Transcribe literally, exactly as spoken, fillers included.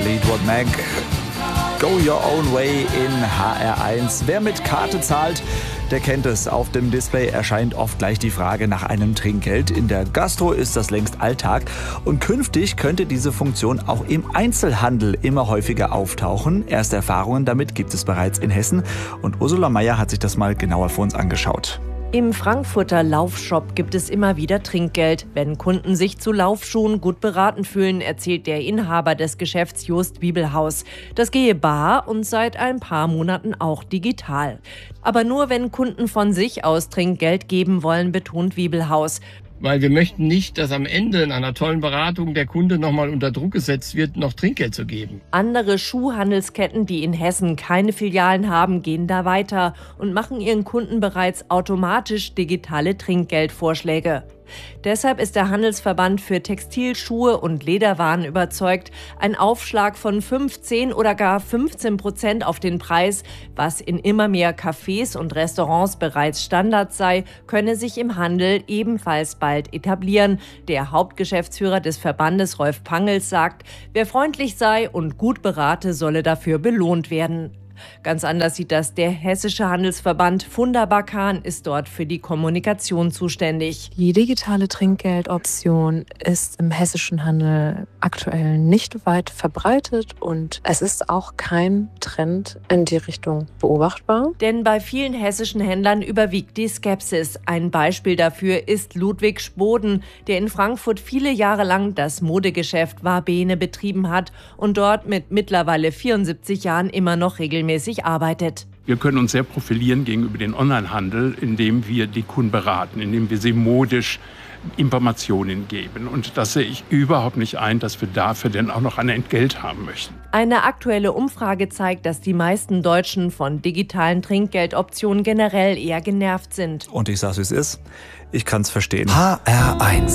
Fleetwood Mac. Go Your Own Way in H R eins. Wer mit Karte zahlt, der kennt es. Auf dem Display erscheint oft gleich die Frage nach einem Trinkgeld. In der Gastro ist das längst Alltag. Und künftig könnte diese Funktion auch im Einzelhandel immer häufiger auftauchen. Erste Erfahrungen damit gibt es bereits in Hessen. Und Ursula Meier hat sich das mal genauer für uns angeschaut. Im Frankfurter Laufshop gibt es immer wieder Trinkgeld, wenn Kunden sich zu Laufschuhen gut beraten fühlen, erzählt der Inhaber des Geschäfts Just Wiebelhaus. Das gehe bar und seit ein paar Monaten auch digital. Aber nur wenn Kunden von sich aus Trinkgeld geben wollen, betont Wiebelhaus. Weil wir möchten nicht, dass am Ende in einer tollen Beratung der Kunde nochmal unter Druck gesetzt wird, noch Trinkgeld zu geben. Andere Schuhhandelsketten, die in Hessen keine Filialen haben, gehen da weiter und machen ihren Kunden bereits automatisch digitale Trinkgeldvorschläge. Deshalb ist der Handelsverband für Textil-, Schuhe und Lederwaren überzeugt, ein Aufschlag von fünfzehn oder gar fünfzehn Prozent auf den Preis, was in immer mehr Cafés und Restaurants bereits Standard sei, könne sich im Handel ebenfalls bald etablieren. Der Hauptgeschäftsführer des Verbandes, Rolf Pangels, sagt, wer freundlich sei und gut berate, solle dafür belohnt werden. Ganz anders sieht das der hessische Handelsverband. Funda Bakan ist dort für die Kommunikation zuständig. Die digitale Trinkgeldoption ist im hessischen Handel aktuell nicht weit verbreitet und es ist auch kein Trend in die Richtung beobachtbar. Denn bei vielen hessischen Händlern überwiegt die Skepsis. Ein Beispiel dafür ist Ludwig Spoden, der in Frankfurt viele Jahre lang das Modegeschäft Wabene betrieben hat und dort mit mittlerweile vierundsiebzig Jahren immer noch regelmäßig arbeitet. Wir können uns sehr profilieren gegenüber dem Onlinehandel, indem wir die Kunden beraten, indem wir sie modisch Informationen geben. Und das sehe ich überhaupt nicht ein, dass wir dafür denn auch noch ein Entgelt haben möchten. Eine aktuelle Umfrage zeigt, dass die meisten Deutschen von digitalen Trinkgeldoptionen generell eher genervt sind. Und ich sag's, wie es ist. Ich kann's verstehen. H R eins